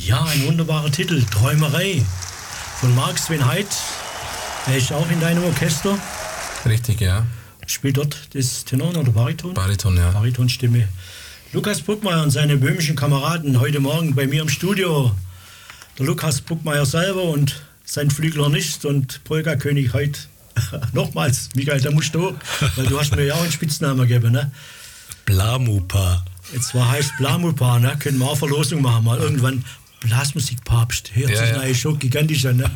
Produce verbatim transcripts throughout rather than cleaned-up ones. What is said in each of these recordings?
Ja, ein wunderbarer Titel, Träumerei von Mark Sven Heid. Er ist auch in deinem Orchester. Richtig, ja. Spielt dort das Tenor oder Bariton? Bariton, ja. Baritonstimme. Lukas Bruckmeier und seine böhmischen Kameraden heute Morgen bei mir im Studio. Der Lukas Bruckmeier selber und sein Flügelhornist und Polka-König heute. Nochmals, Michael, da musst du, weil du hast mir ja auch einen Spitznamen gegeben, ne? Blamupa. Jetzt war heißt Blamupa, ne? Können wir auch Verlosung machen, mal irgendwann Blasmusikpapst. Hört ja, sich ja. schon gigantischer, ne?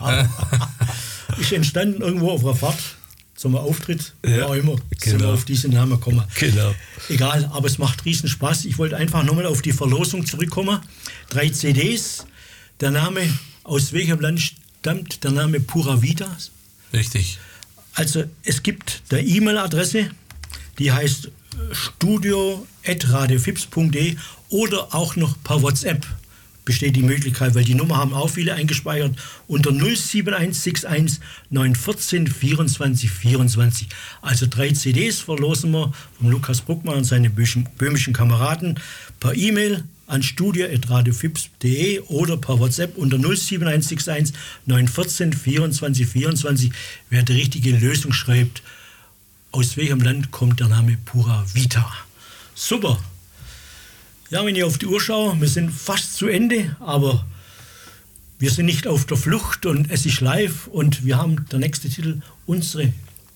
Ist entstanden irgendwo auf einer Fahrt zum Auftritt, ja, ja auch immer, genau. Sind wir auf diesen Namen gekommen. Genau. Egal, aber es macht riesen Spaß. Ich wollte einfach nochmal auf die Verlosung zurückkommen. Drei C Ds, der Name, aus welchem Land stammt der Name Pura Vida? Richtig. Also es gibt der E-Mail-Adresse, die heißt studio at radiofips punkt de oder auch noch per WhatsApp besteht die Möglichkeit, weil die Nummer haben auch viele eingespeichert, unter null sieben eins sechs eins neun eins vier vierundzwanzig vierundzwanzig. Also drei C Ds verlosen wir vom Lukas Bruckmeier und seine böhmischen Kameraden per E-Mail an studio at radiofips punkt de oder per WhatsApp unter null sieben eins sechs eins neun eins vier vierundzwanzig vierundzwanzig. Wer die richtige Lösung schreibt, aus welchem Land kommt der Name Pura Vida. Super. Ja, wenn ich auf die Uhr schaue, wir sind fast zu Ende, aber wir sind nicht auf der Flucht und es ist live und wir haben der nächste Titel, unsere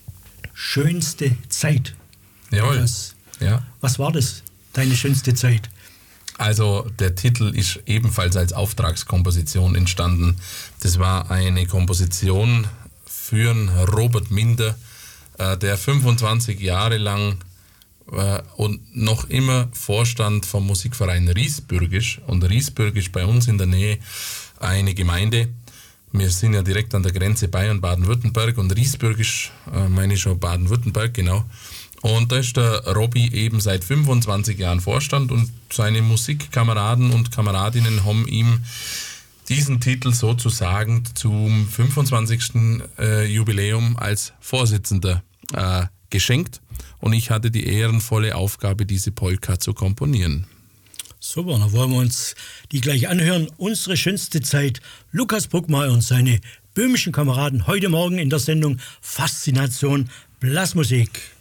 schönste Zeit. Jawohl. Was, ja. was war das, deine schönste Zeit? Also der Titel ist ebenfalls als Auftragskomposition entstanden. Das war eine Komposition für Robert Minder, der fünfundzwanzig Jahre lang äh, und noch immer Vorstand vom Musikverein Riesbürgisch. Und Riesbürgisch bei uns in der Nähe eine Gemeinde. Wir sind ja direkt an der Grenze Bayern-Baden-Württemberg und Riesbürgisch, äh, meine ich schon Baden-Württemberg, genau. Und da ist der Robby eben seit fünfundzwanzig Jahren Vorstand und seine Musikkameraden und Kameradinnen haben ihm diesen Titel sozusagen zum fünfundzwanzigsten Äh, Jubiläum als Vorsitzender äh, geschenkt. Und ich hatte die ehrenvolle Aufgabe, diese Polka zu komponieren. Super, dann wollen wir uns die gleich anhören. Unsere schönste Zeit, Lukas Bruckmeier und seine böhmischen Kameraden heute Morgen in der Sendung Faszination Blasmusik.